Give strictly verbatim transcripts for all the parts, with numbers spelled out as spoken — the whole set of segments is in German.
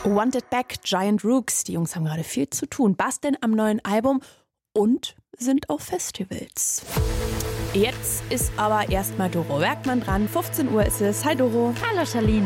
Wanted Back, Giant Rooks. Die Jungs haben gerade viel zu tun, basteln am neuen Album und sind auf Festivals. Jetzt ist aber erstmal Doro Werkmann dran. fünfzehn Uhr ist es. Hi Doro. Hallo Charlene.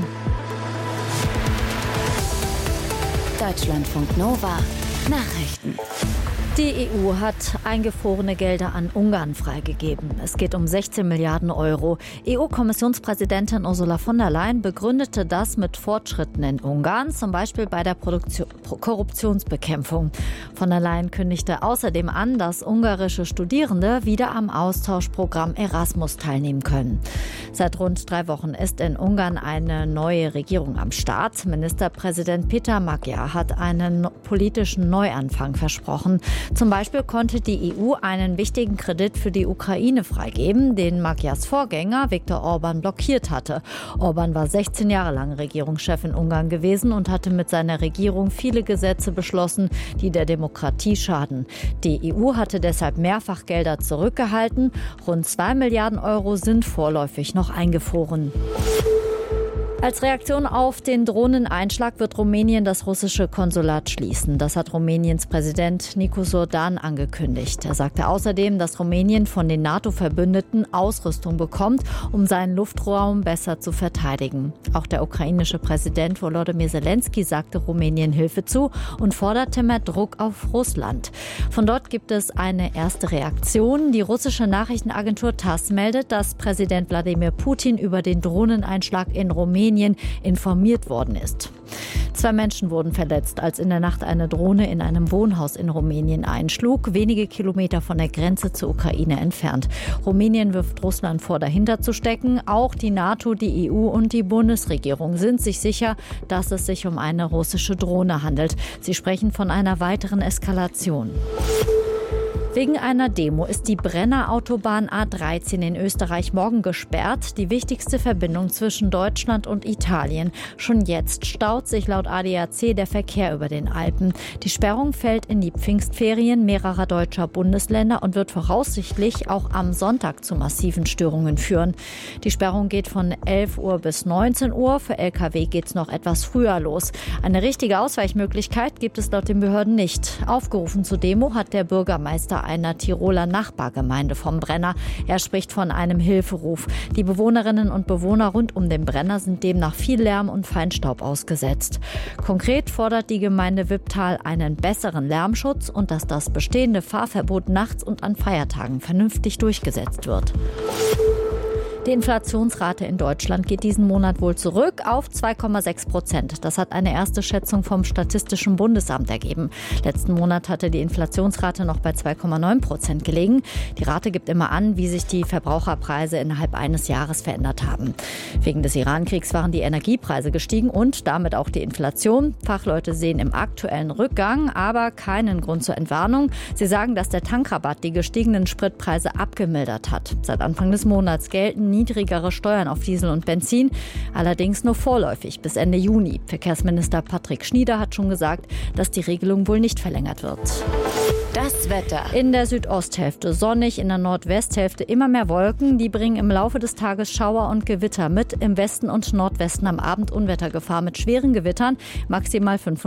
Deutschlandfunk Nova Nachrichten. Die E U hat eingefrorene Gelder an Ungarn freigegeben. Es geht um sechzehn Milliarden Euro. E U-Kommissionspräsidentin Ursula von der Leyen begründete das mit Fortschritten in Ungarn, zum Beispiel bei der Produktion, Korruptionsbekämpfung. Von der Leyen kündigte außerdem an, dass ungarische Studierende wieder am Austauschprogramm Erasmus teilnehmen können. Seit rund drei Wochen ist in Ungarn eine neue Regierung am Start. Ministerpräsident Péter Magyar hat einen politischen Neuanfang versprochen. Zum Beispiel konnte die E U einen wichtigen Kredit für die Ukraine freigeben, den Magyars Vorgänger Viktor Orbán blockiert hatte. Orbán war sechzehn Jahre lang Regierungschef in Ungarn gewesen und hatte mit seiner Regierung viele Gesetze beschlossen, die der Demokratie schaden. Die E U hatte deshalb mehrfach Gelder zurückgehalten. Rund zwei Milliarden Euro sind vorläufig noch eingefroren. Als Reaktion auf den Drohneneinschlag wird Rumänien das russische Konsulat schließen. Das hat Rumäniens Präsident Nicu Sordan angekündigt. Er sagte außerdem, dass Rumänien von den NATO-Verbündeten Ausrüstung bekommt, um seinen Luftraum besser zu verteidigen. Auch der ukrainische Präsident Volodymyr Zelensky sagte Rumänien Hilfe zu und forderte mehr Druck auf Russland. Von dort gibt es eine erste Reaktion. Die russische Nachrichtenagentur TASS meldet, dass Präsident Wladimir Putin über den Drohneneinschlag in Rumänien informiert worden ist. Zwei Menschen wurden verletzt, als in der Nacht eine Drohne in einem Wohnhaus in Rumänien einschlug, wenige Kilometer von der Grenze zur Ukraine entfernt. Rumänien wirft Russland vor, dahinter zu stecken. Auch die NATO, die E U und die Bundesregierung sind sich sicher, dass es sich um eine russische Drohne handelt. Sie sprechen von einer weiteren Eskalation. Wegen einer Demo ist die Brenner Autobahn A dreizehn in Österreich morgen gesperrt, die wichtigste Verbindung zwischen Deutschland und Italien. Schon jetzt staut sich laut A D A C der Verkehr über den Alpen. Die Sperrung fällt in die Pfingstferien mehrerer deutscher Bundesländer und wird voraussichtlich auch am Sonntag zu massiven Störungen führen. Die Sperrung geht von elf Uhr bis neunzehn Uhr. Für L K W geht es noch etwas früher los. Eine richtige Ausweichmöglichkeit gibt es laut den Behörden nicht. Aufgerufen zur Demo hat der Bürgermeister einer Tiroler Nachbargemeinde vom Brenner. Er spricht von einem Hilferuf. Die Bewohnerinnen und Bewohner rund um den Brenner sind demnach viel Lärm und Feinstaub ausgesetzt. Konkret fordert die Gemeinde Wipptal einen besseren Lärmschutz und dass das bestehende Fahrverbot nachts und an Feiertagen vernünftig durchgesetzt wird. Die Inflationsrate in Deutschland geht diesen Monat wohl zurück auf zwei Komma sechs Prozent. Das hat eine erste Schätzung vom Statistischen Bundesamt ergeben. Letzten Monat hatte die Inflationsrate noch bei zwei Komma neun Prozent gelegen. Die Rate gibt immer an, wie sich die Verbraucherpreise innerhalb eines Jahres verändert haben. Wegen des Iran-Kriegs waren die Energiepreise gestiegen und damit auch die Inflation. Fachleute sehen im aktuellen Rückgang aber keinen Grund zur Entwarnung. Sie sagen, dass der Tankrabatt die gestiegenen Spritpreise abgemildert hat. Seit Anfang des Monats gelten niedrigere Steuern auf Diesel und Benzin, allerdings nur vorläufig bis Ende Juni. Verkehrsminister Patrick Schnieder hat schon gesagt, dass die Regelung wohl nicht verlängert wird. Das Wetter. In der Südosthälfte sonnig, in der Nordwesthälfte immer mehr Wolken. Die bringen im Laufe des Tages Schauer und Gewitter mit. Im Westen und Nordwesten am Abend Unwettergefahr mit schweren Gewittern, maximal fünf